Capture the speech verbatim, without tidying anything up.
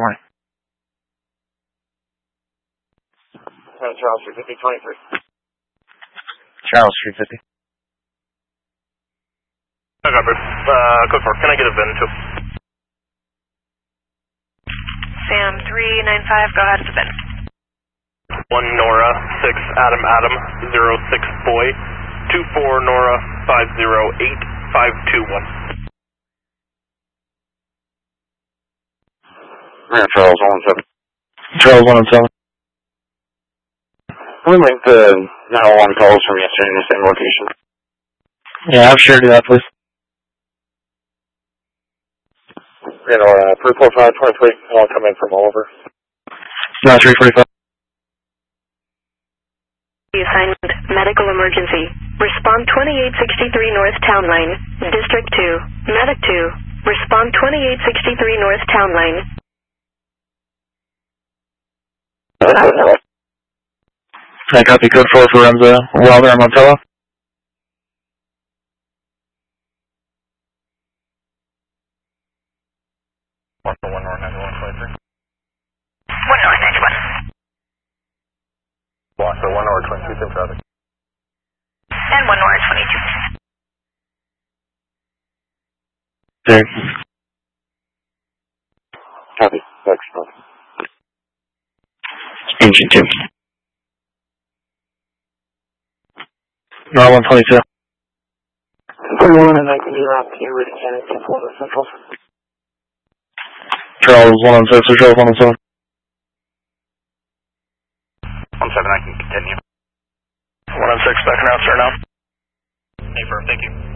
morning. Charles three fifty, twenty-three. Charles three fifty. I got it. Uh, code four, can I get a V I N too? Sam three nine five, go ahead with the V I N. one Nora, six Adam Adam, zero six Boy, two four Nora, five zero eight five two one. Yeah, Charles one seven. Charles one seven. Can we link the nine one one calls from yesterday in the same location? Yeah, I'm sure to do that, please. You know, uh, three four five twenty-three, I'll come in from Oliver. No, three forty-five. Assignment, medical emergency. Respond twenty-eight sixty-three North Town Line, District two. Medic two. Respond twenty-eight sixty-three North Town Line. I copy code four for Remza, Wilder and Montella. one for one Nora, nine one twenty-three. one North ninety-one. Block for one Nora, twenty-two, same traffic. And one North twenty-two. There. Copy, excellent. Engine two. Nora one twenty-two. thirty-one and I can do that here with Canada to Florida Central. Charles one on six or Charles one on seven. one seven, I can continue. one on six, back and out, sir, now. Hey, firm, thank you.